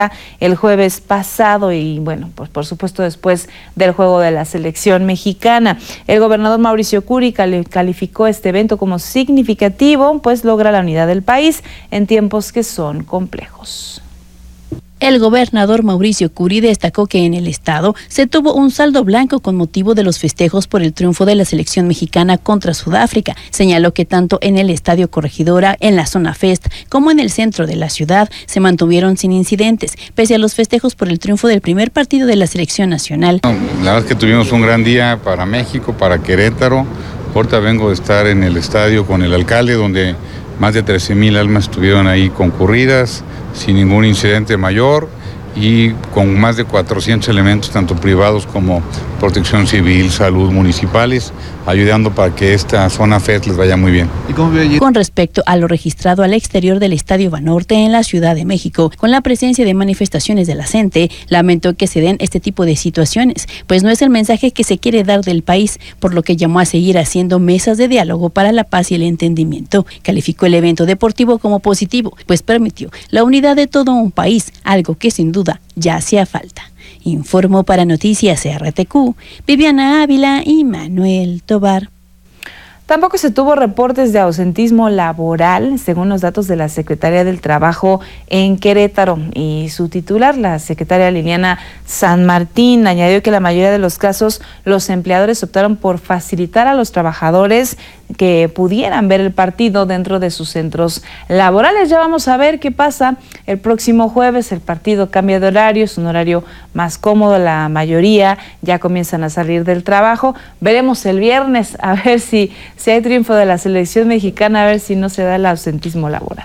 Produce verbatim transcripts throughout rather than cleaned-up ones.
el jueves pasado y bueno, pues por supuesto después del juego de la selección mexicana. El gobernador Mauricio Curi calificó este evento como significativo, pues logra la unidad del país en tiempos que son complejos. El gobernador Mauricio Curi destacó que en el estado se tuvo un saldo blanco con motivo de los festejos por el triunfo de la selección mexicana contra Sudáfrica. Señaló que tanto en el Estadio Corregidora, en la zona Fest, como en el centro de la ciudad se mantuvieron sin incidentes, pese a los festejos por el triunfo del primer partido de la selección nacional. La verdad es que tuvimos un gran día para México, para Querétaro. Ahorita vengo de estar en el estadio con el alcalde, donde más de trece mil almas estuvieron ahí concurridas, sin ningún incidente mayor y con más de cuatrocientos elementos, tanto privados como protección civil, salud, municipales, ayudando para que esta zona F E D les vaya muy bien. Con respecto a lo registrado al exterior del Estadio Banorte en la Ciudad de México, con la presencia de manifestaciones de la gente, lamentó que se den este tipo de situaciones, pues no es el mensaje que se quiere dar del país, por lo que llamó a seguir haciendo mesas de diálogo para la paz y el entendimiento. Calificó el evento deportivo como positivo, pues permitió la unidad de todo un país, algo que sin duda ya hacía falta. Informó para Noticias R T Q, Viviana Ávila y Manuel Tobar. Tampoco se tuvo reportes de ausentismo laboral, según los datos de la Secretaría del Trabajo en Querétaro. Y su titular, la secretaria Liliana San Martín, añadió que la mayoría de los casos los empleadores optaron por facilitar a los trabajadores que pudieran ver el partido dentro de sus centros laborales. Ya vamos a ver qué pasa el próximo jueves. El partido cambia de horario, es un horario más cómodo, la mayoría ya comienzan a salir del trabajo. Veremos el viernes a ver si, si hay triunfo de la selección mexicana, a ver si no se da el ausentismo laboral.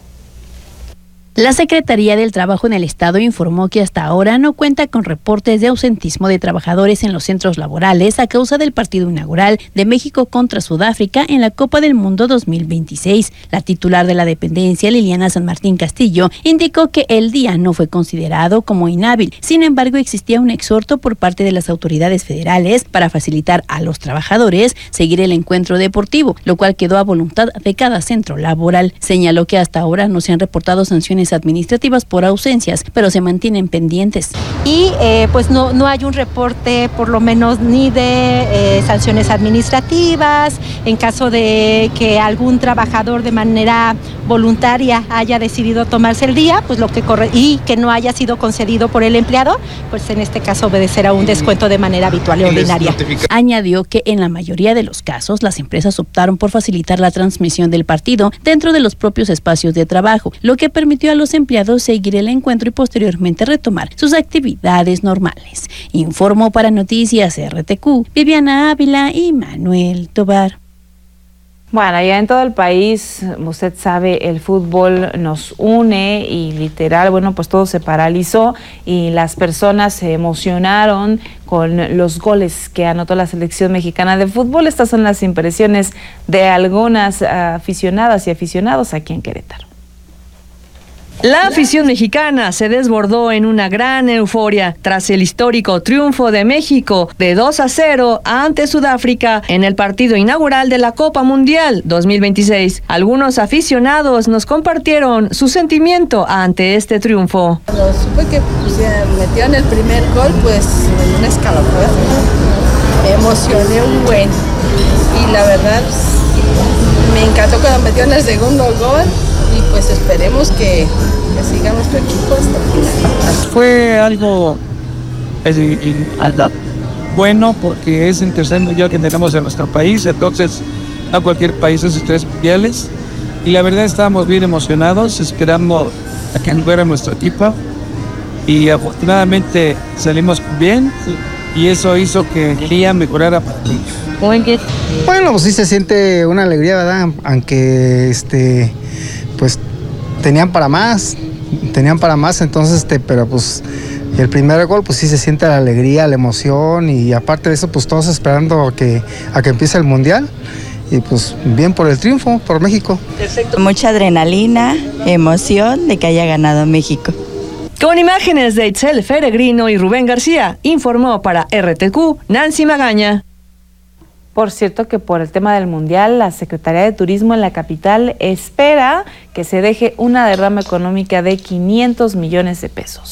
La Secretaría del Trabajo en el Estado informó que hasta ahora no cuenta con reportes de ausentismo de trabajadores en los centros laborales a causa del partido inaugural de México contra Sudáfrica en la Copa del Mundo dos mil veintiséis. La titular de la dependencia, Liliana San Martín Castillo, indicó que el día no fue considerado como inhábil. Sin embargo, existía un exhorto por parte de las autoridades federales para facilitar a los trabajadores seguir el encuentro deportivo, lo cual quedó a voluntad de cada centro laboral. Señaló que hasta ahora no se han reportado sanciones administrativas por ausencias, pero se mantienen pendientes. Y eh, pues no, no hay un reporte por lo menos ni de eh, sanciones administrativas, en caso de que algún trabajador de manera voluntaria haya decidido tomarse el día, pues lo que corre y que no haya sido concedido por el empleador, pues en este caso obedecerá un descuento de manera habitual y ordinaria. Añadió que en la mayoría de los casos las empresas optaron por facilitar la transmisión del partido dentro de los propios espacios de trabajo, lo que permitió a los empleados seguir el encuentro y posteriormente retomar sus actividades normales. Informó para Noticias R T Q, Viviana Ávila y Manuel Tobar. Bueno, ya en todo el país, usted sabe, el fútbol nos une y literal, bueno, pues todo se paralizó y las personas se emocionaron con los goles que anotó la selección mexicana de fútbol. Estas son las impresiones de algunas aficionadas y aficionados aquí en Querétaro. La afición mexicana se desbordó en una gran euforia tras el histórico triunfo de México de dos a cero ante Sudáfrica en el partido inaugural de la Copa Mundial dos mil veintiséis. Algunos aficionados nos compartieron su sentimiento ante este triunfo. Cuando supe que metieron el primer gol, pues en un escalofrío, me emocioné un buen. Y la verdad, me encantó cuando metieron el segundo gol. Y pues esperemos que, que siga nuestro equipo hasta el final. Fue algo es, y, y, bueno porque es el tercer mundial que tenemos en nuestro país, entonces a cualquier país esos tres mundiales. Y la verdad estábamos bien emocionados, esperando a que fuera nuestro equipo. Y afortunadamente salimos bien y eso hizo que el día mejorara para ti. Bueno, pues sí se siente una alegría, ¿verdad? Aunque este... pues tenían para más, tenían para más, entonces, este, pero pues el primer gol, pues sí se siente la alegría, la emoción y aparte de eso, pues todos esperando a que, a que empiece el Mundial y pues bien por el triunfo, por México. Mucha adrenalina, emoción de que haya ganado México. Con imágenes de Itzel Feregrino y Rubén García, informó para R T Q Nancy Magaña. Por cierto que por el tema del Mundial, la Secretaría de Turismo en la capital espera que se deje una derrama económica de quinientos millones de pesos.